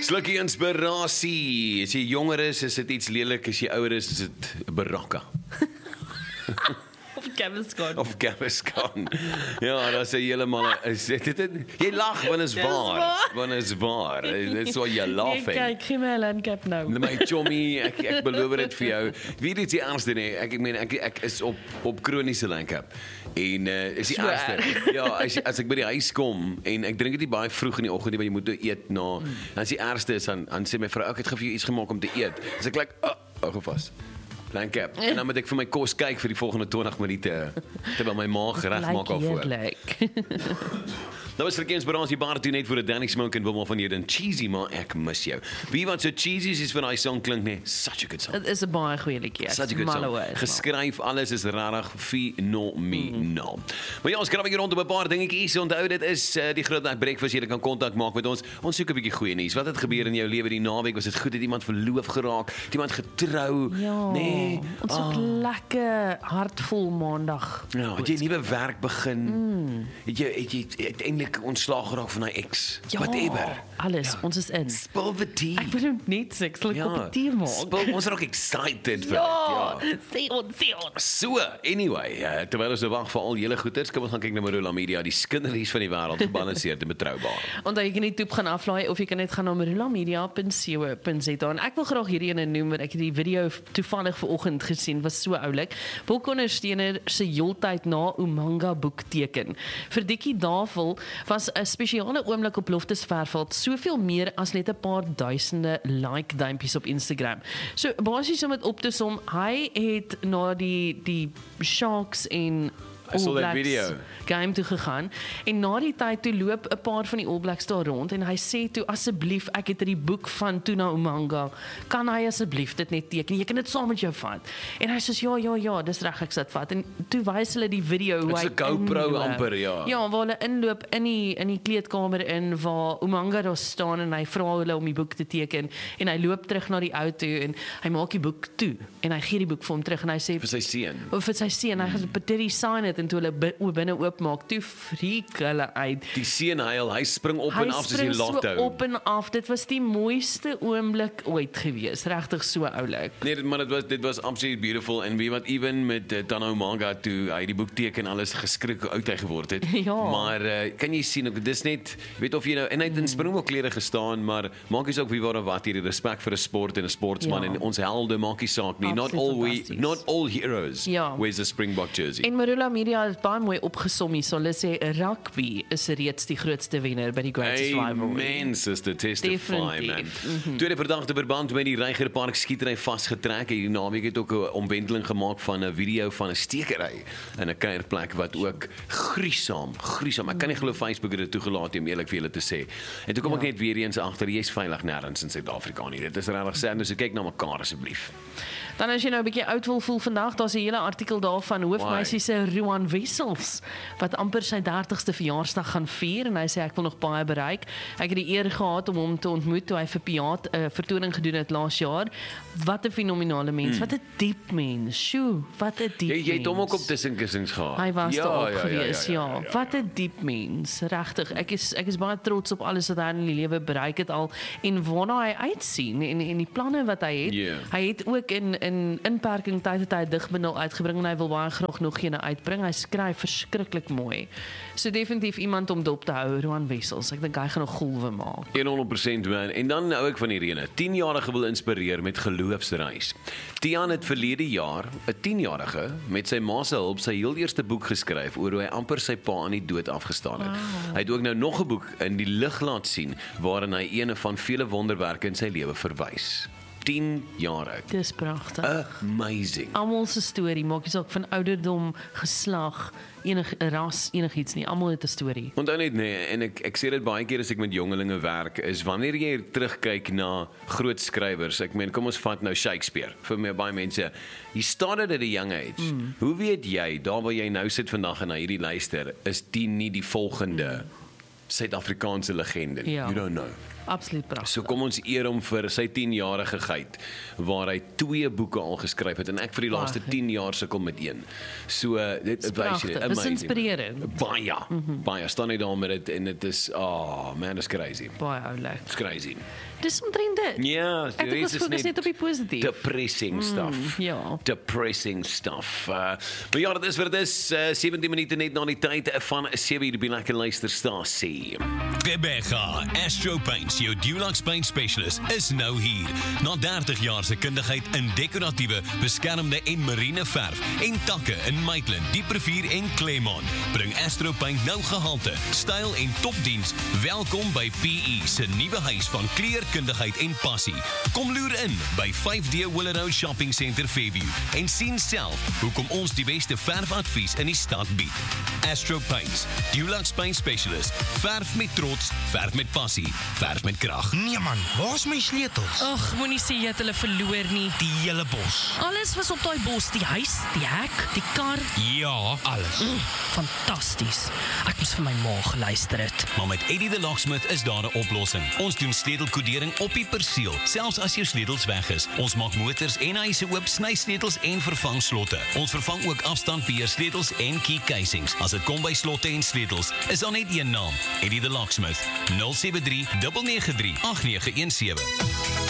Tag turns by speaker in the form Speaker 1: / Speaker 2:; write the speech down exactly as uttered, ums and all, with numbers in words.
Speaker 1: Slukkie inspirasie. As jy jonger is, is dit iets lelik. As jy ouder is, is dit Baraka.
Speaker 2: Of Gaviscon.
Speaker 1: Of Gaviscon. Ja, dat is helemaal... Is dit, dit, jy lag, want is waar. Want is waar. That's why you're laughing.
Speaker 2: Nee, kyk, gee my 'n landcap nou.
Speaker 1: My chommy, ek, ek beloof dit vir jou. Weet jy iets die ergste nie? Ek, ek meen, ek, ek is op, op kroniese landcap. En uh, is die
Speaker 2: Zwaar.
Speaker 1: ergste. Ja, as, as ek by die huis kom, en ek drink dit nie baie vroeg in die oggend, want jy moet nou eet na, mm. dan is die ergste is, dan, dan sê my vrou, ek het vir jou iets gemaak om te eet. Dus ek like, oh, hou gevast. Landcap. En dan moet ek vir my kos kyk vir die volgende twintig minute, terwyl my maag reg maak al voor. Dat was Slukkie inspirasie bar toe net voor die Danny Smoke en Wilma van hier en cheesy, maar ek mis jou. Wie wat so cheesy is vir daai song klink nie, such a good song.
Speaker 2: Dit is 'n baie goeie liedjie.
Speaker 1: Such a good song. Geskryf, alles is rarig, phenomenal. Mm. Maar ja, ons krap hier rond op 'n paar dingetjies. Onthou dit is uh, die Groot Nacht Breakfast. Jy kan kontak maak met ons. Ons soek 'n bietjie goeie nuus. Wat het gebeur in jou lewe die naweek? Was dit goed? Het iemand verloof geraak? Het iemand getrou?
Speaker 2: Ja,
Speaker 1: nee.
Speaker 2: Ons soek oh. lekker hartvol maandag.
Speaker 1: Ja, het jy nuwe werk begin? Mm. Het jy het jy uiteindelik ontslaag geraak van hy ex?
Speaker 2: Ja,
Speaker 1: whatever.
Speaker 2: Alles, ja. Ons is in.
Speaker 1: Spil the tea.
Speaker 2: Ek wil net sê, ek sal 'n
Speaker 1: ja.
Speaker 2: koppie tee maak.
Speaker 1: Spil, ons is ook excited vir
Speaker 2: ja,
Speaker 1: dit. Ja,
Speaker 2: sê ons, sê ons.
Speaker 1: So, anyway, uh, terwyl ons wag vir al julle goeders, kom ons gaan kyk na Marula Media, die skinderlies van die wêreld, gebalanseerd en betroubaar.
Speaker 2: Onthou jy kan net toep gaan aflaai of jy kan net gaan na marula media punt co punt za en ek wil graag hierdie ene noem want ek het die video toevallig vanoggend gesien, was so oulik. Boekondersteuner se heeltyd na Umanga boek teken. Vir Dikkie Davel was 'n spesiale oomblik op Loftesverveld, soveel meer as net 'n paar duisende like duimpies op Instagram. So basies om dit op te som, hy het na die die Sharks en
Speaker 1: I saw that video.
Speaker 2: Game toe gegaan en na die tyd toe loop 'n paar van die All Blacks daar rond en hy sê toe asseblief ek het hierdie boek van Tuna Umanga, kan hy asseblief dit net teken, jy kan dit saam met jou vat. En hy sê ja ja ja, dis reg, ek sit vat en toe wys hulle die video hoe hy
Speaker 1: It's a GoPro
Speaker 2: inloop.
Speaker 1: amper, ja.
Speaker 2: Ja, waar hulle inloop in die in die kleedkamer in waar Umanga daar staan en hy vra hulle om die boek te teken en hy loop terug na die ou toe en hy maak die boek toe en hy gee die boek vir hom terug en hy sê
Speaker 1: vir sy seun.
Speaker 2: Of vir sy seun, hy gaan but did he sign it en toe hulle binne oopmaak, toe freak hulle uit.
Speaker 1: Die seun huil, hy spring op
Speaker 2: hy
Speaker 1: en af soos die lockdown.
Speaker 2: Hy spring so op en af, dit was die mooiste oomblik ooit gewees, regtig so oulik.
Speaker 1: Nee, dit, maar dit was, dit was absoluut beautiful en wie wat even met uh, Tana Umanga toe hy die boek teken, alles geskrik hoe oud hy geword het.
Speaker 2: Ja.
Speaker 1: Maar uh, kan jy sien, ook, dis net, weet of jy nou, en hy het in springbokklere gestaan, maar maak nie saak wie waar of wat hier, die respek vir 'n sport en 'n sportsman, ja. En ons helde maak nie saak nie, not all, we, not all heroes
Speaker 2: ja.
Speaker 1: wears a Springbok jersey.
Speaker 2: En Marula Media is baie mooi opgesom hier, so hulle sê rugby is reeds die grootste wenner by die Greatest Rivalry.
Speaker 1: Amen, sister, testify, man.
Speaker 2: Mm-hmm.
Speaker 1: Tweede verdagte verband met die Reigerpark skietery vasgetrek. Die naweek het ook 'n omwenteling gemaak van 'n video van 'n stekery in 'n kuierplek wat ook gruisam, gruisam. Ek kan nie glo Facebook het dit toegelaat om eerlik vir julle te sê. En toe kom ja. ek net weer eens agter, jy's veilig nêrens in Suid-Afrika nie. Dit is regtig sê, nou so kyk na mekaar asseblief.
Speaker 2: Dan as jy nou 'n bietjie oud wil voel vandag, daar's 'n hele artikel daarvan hoofmeisie se Roan Wessels wat amper sy dertigste verjaarsdag gaan vier en hy sê ek wil nog baie bereik. Ek het die eer gehad om hom te ontmoet toe hy vir Piat 'n uh, vertoning gedoen het laas jaar. Wat 'n fenominale mens, hmm. wat 'n diep mens. Sjoe, wat 'n diep mens.
Speaker 1: Jy, jy het hom ook op tussenkussings gehad.
Speaker 2: Hy was
Speaker 1: ja,
Speaker 2: daar ook
Speaker 1: ja,
Speaker 2: gewees, ja,
Speaker 1: ja, ja, ja, ja.
Speaker 2: Wat 'n diep mens, regtig. Ek is ek is baie trots op alles wat hy in die lewe bereik het al en waarna hy uitsien en en die planne wat hy het.
Speaker 1: Yeah.
Speaker 2: Hy het ook in in inperking tyd het hy 'n digbundel uitgebring en hy wil baie graag nog een uitbring. Hy skryf verskriklik mooi. So definitief iemand om dop te hou, Roan Wessels. Ek dink hy gaan nog golwe maak.
Speaker 1: honderd persent man. En dan hou ek van hierdie ene. tienjarige wil inspireer met geloofsreis. Tiaan het verlede jaar 'n tienjarige met sy ma se hulp sy heel eerste boek geskryf oor hoe hy amper sy pa aan die dood afgestaan het. Wow. Hy het ook nou nog 'n boek in die lig laat sien waarin hy een van vele wonderwerke in sy lewe verwys. tien jaar oud.
Speaker 2: Dis pragtig.
Speaker 1: Amazing.
Speaker 2: Almal se storie, maak nie saak van ouderdom, geslag, enig ras, enigiets nie. Almal het 'n storie.
Speaker 1: Onthou net nee, en ek ek sê dit baie keer as ek met jongelinge werk, is wanneer jy terugkyk na groot skrywers. Ek meen, kom ons vat nou Shakespeare. Vir my baie mense, he started at a young age. Mm. Hoe weet jy, daar waar jy nou sit vandag en na hierdie luister, is die nie die volgende mm. Suid-Afrikaanse legende.
Speaker 2: Ja.
Speaker 1: You don't know.
Speaker 2: Absoluut pragtig.
Speaker 1: So kom ons eer hom vir sy tienjarige geit, waar hy twee boeke al geskryf het, en ek vir die laaste tien jaar sukkel met een. So, dit
Speaker 2: Dis
Speaker 1: wys jy,
Speaker 2: pragtig, dis inspirerend.
Speaker 1: Baie, mm-hmm. baie, staan hy daar met dit, en dit is, oh man, dis crazy.
Speaker 2: Baie oulik.
Speaker 1: It's crazy.
Speaker 2: Dis omtrent dit.
Speaker 1: Ja,
Speaker 2: Ek dink ons fokus net op die positief.
Speaker 1: Depressing stuff.
Speaker 2: Mm, ja.
Speaker 1: Depressing stuff. Uh, maar ja, dit is wat dit is. Uh, sewentien minute net na die tyd van sewe uur by Lekker Luisterstasie.
Speaker 3: Bebega Astro Paints, jou Dulux Paint Specialist, is nou hier. Na dertig jaar se kundigheid in dekoratiewe, beskermde en marine verf en takke in Maitland, Dieprivier en Claremont, bring Astro Paint nou gehalte, styl en topdiens. Welkom by P E se nuwe huis van kleurkundigheid en passie. Kom loer in by vyf D Willow Shopping Center Fairview en sien self hoekom ons die beste verfadvies in die stad bied. Astro Paints, Dulux Paint Specialist, verf met trots, verf met passie, verf met krag.
Speaker 4: Nee man, waar's my sleutels?
Speaker 5: Ag, moenie sê jy het hulle verloor nie.
Speaker 4: Die hele bos.
Speaker 5: Alles was op daai bos, die huis, die hek, die kar.
Speaker 4: Ja, alles.
Speaker 5: Mm, fantasties. Ek moes vir my ma geluister het.
Speaker 3: Maar met Eddie the Locksmith is daar 'n oplossing. Ons doen sleutelkodering op die perseel, selfs as jou sleutels weg is. Ons maak motors en huise oop, sny sleutels en vervang slotte. Ons vervang ook afstandbeheer sleutels en key casings. As dit kom by slotte en sleutels, is daar net een naam, Eddie the Locksmith. nul sewe drie nege nege drie agt nege een sewe.